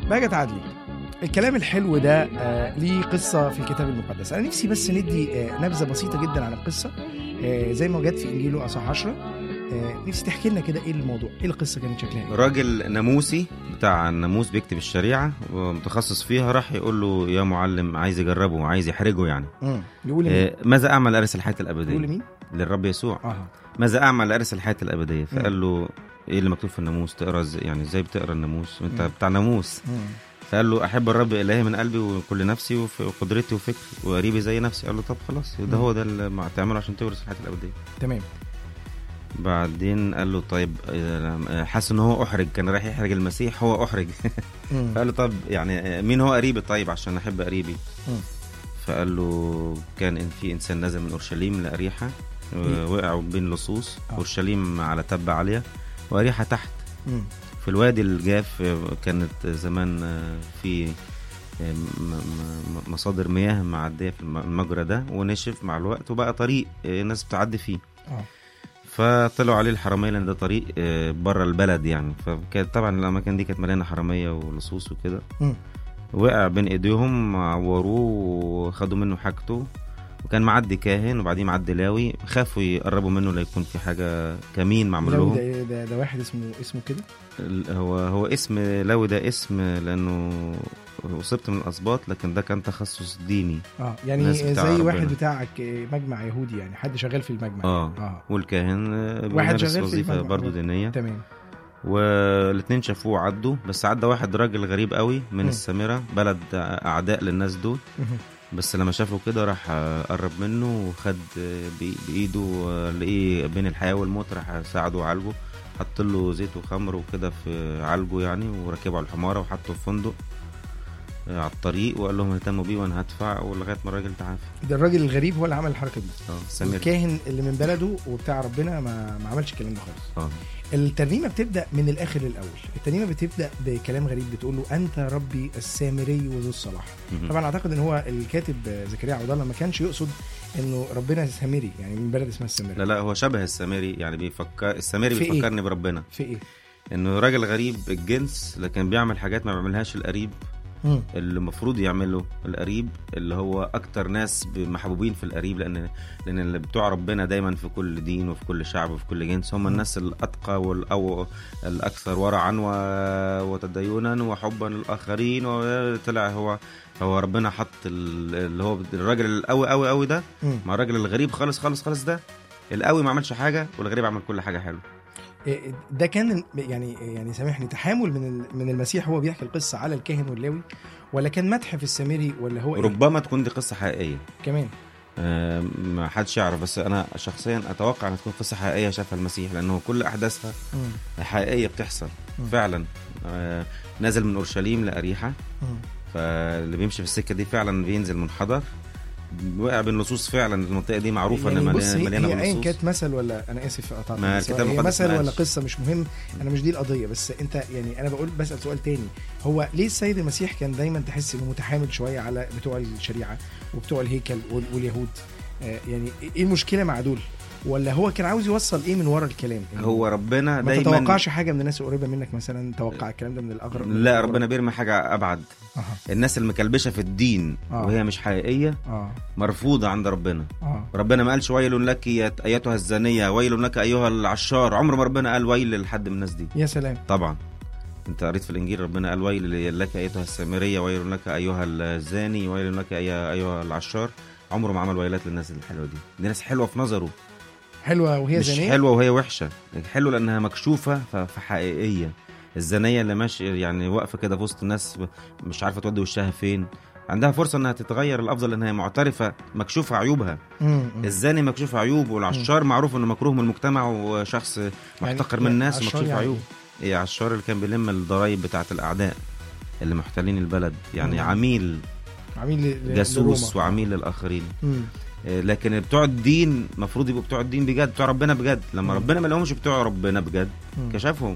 بهجت عدلي، الكلام الحلو ده ليه قصة في الكتاب المقدس. أنا نفسي بس ندي نبذة بسيطة جدا عن القصة زي ما جت في إنجيل لوقا أصحاح 10. نفسي تحكي لنا كده إيه الموضوع، إيه القصة كانت شكلها إيه؟ راجل ناموسي بتاع الناموس بيكتب الشريعة ومتخصص فيها، راح يقول له يا معلم، عايز يجربه وعايز يحرجه يعني. يقول ماذا أعمل لأرث الحياة الأبدية؟ يقول مين؟ للرب يسوع. ماذا أعمل لأرث الحياة الأبدية؟ فقال له إيه اللي مكتوب في الناموس؟ تقرأ يعني إزاي بتقرأ الناموس وأنت بتاع ناموس؟ فقال له أحب الرب إلهي من قلبي وكل نفسي وقدرتي وفكري وقريبي زي نفسي. قال له طب خلاص، ده هو ده اللي تعمله عشان تورث الحياة الأبدية. تمام. بعدين قال له طيب، حس ان هو احرج، كان رايح يحرج المسيح، هو احرج. فقال له طب يعني مين هو قريبي طيب عشان احب قريبي؟ فقال له كان إن في انسان نزل من اورشليم لاريحا، وقعوا بين لصوص، اورشليم على تبة عالية واريحا تحت. في الوادي الجاف كانت زمان في مصادر مياه معدية في المجرى ده، ونشف مع الوقت وبقى طريق الناس بتعدي فيه. فطلعوا عليه الحرامية لأن ده طريق بره البلد يعني، فكانت طبعا الأماكن دي كانت مليانة حرامية ولصوص وكده. وقع بين إيديهم، عوروه وخدوا منه حاجته، وكان معدي كاهن وبعدين معدي لاوي، خافوا يقربوا منه لا يكون في حاجة كمين معمول لهم. ده واحد اسمه كده. هو اسم لاوي، ده اسم لأنه وصبت من الأسباط، لكن ده كان تخصص ديني. يعني زي واحد بتاعك مجمع يهودي يعني، حد شغال في المجمع. والكاهن واحد شغال وظيفة برضو دينية. تمام. والاثنين شافوه عدوا، بس عدى واحد راجل غريب قوي من السامرة، بلد أعداء للناس دول. بس لما شافه كده راح قرب منه وخد بإيده، لقيه بين الحياة والموت، راح ساعده وعالجه، حط له زيت وخمر وكده في عالجه يعني، وركبه على الحمارة وحطه في فندق على الطريق، وقال لهم اهتموا بيه وانا هدفع، ولغايه ما الراجل تعافى. ده الراجل الغريب هو اللي عمل الحركه دي. سمير الكاهن اللي من بلده وبتاع ربنا ما عملش الكلام ده خالص. الترنيمه بتبدا من الاخر للاول. الترنيمه بتبدا بكلام غريب بتقول له انت ربي السامري وذو الصلاح. طبعا اعتقد ان هو الكاتب زكريا عبد الله ما كانش يقصد انه ربنا سامري يعني من بلد اسمها السامري. لا هو شبه السامري يعني، بيفكر السامري بيفكرني بربنا في ايه؟ انه راجل غريب الجنس لكن بيعمل حاجات ما بيعملهاش القريب اللي المفروض يعمله القريب، اللي هو اكتر ناس محبوبين في القريب، لان اللي بتوع ربنا دايما في كل دين وفي كل شعب وفي كل جنس هم الناس الاتقى والاكثر ورعا وتدينا وحبا للاخرين. وطلع هو ربنا حط اللي هو الراجل القوي قوي قوي ده مع الراجل الغريب خالص خالص خالص ده. القوي ما عملش حاجه والغريب عمل كل حاجه حلوه. ده كان يعني سامحني، تحامل من المسيح هو بيحكي القصة على الكاهن واللاوي، ولا كان مدح في السامري، ولا هو ربما تكون دي قصة حقيقية كمان؟ ما حدش يعرف، بس أنا شخصيا أتوقع أن تكون قصة حقيقية شافها المسيح، لأنه كل أحداثها حقيقية بتحصل فعلا. نازل من أورشليم لأريحا، فاللي بيمشي في السكة دي فعلا بينزل منحدر، وقع بين لصوص. فعلا المنطقه دي معروفه يعني ان مليانه باللصوص. هي كانت مثل ولا انا اسف قطعت، هي مثل ولا قصه مش مهم، انا مش دي القضيه. بس انت يعني انا بسال سؤال تاني، هو ليه السيد المسيح كان دايما تحس انه متحامل شويه على بتوع الشريعه وبتوع الهيكل واليهود؟ يعني ايه المشكله مع دول؟ ولا هو كان عاوز يوصل ايه من ورا الكلام؟ يعني هو ربنا دايما ما تتوقعش حاجه من الناس القريبه منك مثلا توقع الكلام ده من الاغرب؟ لا، ربنا بيرمي حاجه ابعد. الناس المكلبشه في الدين وهي مش حقيقيه مرفوضه عند ربنا. ربنا ما قالش ويل لك ايتها الزانيه، ويل لك ايها العشار. عمر ما ربنا قال ويل لحد من الناس دي. يا سلام. طبعا انت قريت في الانجيل ربنا قال ويل لك ايتها السامريه، ويل لك ايها الزاني، ويل لك ايها العشار. عمره ما عمل ويلات للناس الحلوه دي ناس حلوه في نظره، حلوة وهي زانية، مش حلوة وهي وحشة. حلوة لأنها مكشوفة فحقيقية. الزانية اللي ماشي يعني واقفة كده في وسط الناس مش عارفة تودي وشها فين، عندها فرصة أنها تتغير الأفضل لأنها معترفة مكشوفة عيوبها. الزاني مكشوف عيوب، والعشار معروف أنه مكروه من المجتمع وشخص محتقر من الناس ومكشوف يعني عيوب. إيه عشار اللي كان بيلم الضرايب بتاعة الأعداء اللي محتلين البلد يعني. عميل جاسوس وعميل للآخرين. لكن بتوع الدين مفروض يبقوا بتوع الدين بجد، بتوع ربنا بجد. لما ربنا ما لهمش بتوع ربنا بجد كشفهم